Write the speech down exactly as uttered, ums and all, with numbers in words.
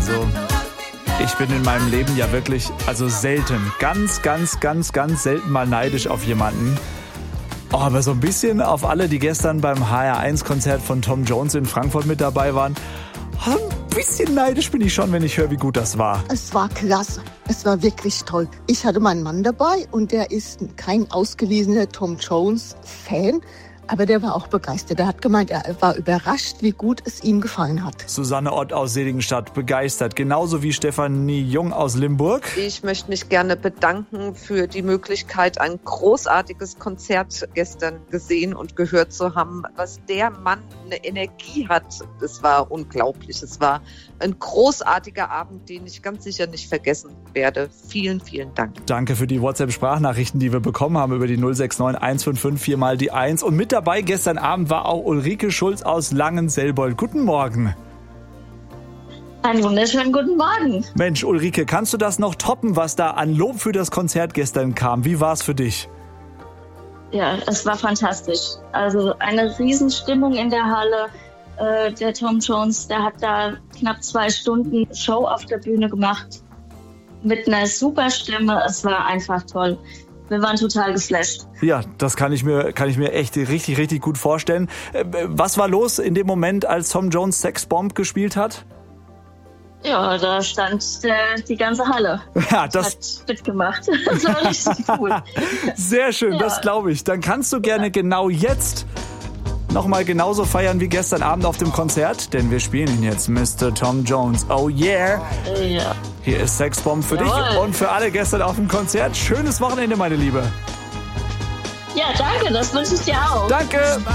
Also ich bin in meinem Leben ja wirklich, also selten, ganz, ganz, ganz, ganz selten mal neidisch auf jemanden. Oh, aber so ein bisschen auf alle, die gestern beim H R eins Konzert von Tom Jones in Frankfurt mit dabei waren. Ein bisschen neidisch bin ich schon, wenn ich höre, wie gut das war. Es war klasse. Es war wirklich toll. Ich hatte meinen Mann dabei und der ist kein ausgewiesener Tom Jones-Fan. Aber der war auch begeistert. Er hat gemeint, er war überrascht, wie gut es ihm gefallen hat. Susanne Ott aus Seligenstadt begeistert, genauso wie Stefanie Jung aus Limburg. Ich möchte mich gerne bedanken für die Möglichkeit, ein großartiges Konzert gestern gesehen und gehört zu haben. Was der Mann eine Energie hat, das war unglaublich. Es war ein großartiger Abend, den ich ganz sicher nicht vergessen werde. Vielen, vielen Dank. Danke für die WhatsApp-Sprachnachrichten, die wir bekommen haben über die null sechs neun eins fünf fünf vier mal die eins. Und mit dabei gestern Abend war auch Ulrike Schulz aus Langenselbold. Guten Morgen. Einen wunderschönen guten Morgen. Mensch, Ulrike, kannst du das noch toppen, was da an Lob für das Konzert gestern kam? Wie war es für dich? Ja, es war fantastisch. Also eine Riesenstimmung in der Halle. Äh, der Tom Jones, der hat da knapp zwei Stunden Show auf der Bühne gemacht. Mit einer super Stimme. Es war einfach toll. Wir waren total geflasht. Ja, das kann ich mir, kann ich mir echt richtig, richtig gut vorstellen. Was war los in dem Moment, als Tom Jones Sex Bomb gespielt hat? Ja, da stand der, die ganze Halle. Ja, das hat mitgemacht. Das war richtig cool. Sehr schön, ja. Das glaube ich. Dann kannst du gerne genau jetzt nochmal genauso feiern wie gestern Abend auf dem Konzert, denn wir spielen ihn jetzt, Mister Tom Jones. Oh yeah! Ja. Hier ist Sexbomb für Jawohl. Dich und für alle gestern auf dem Konzert. Schönes Wochenende, meine Liebe. Ja, danke, das wünsche ich dir auch. Danke!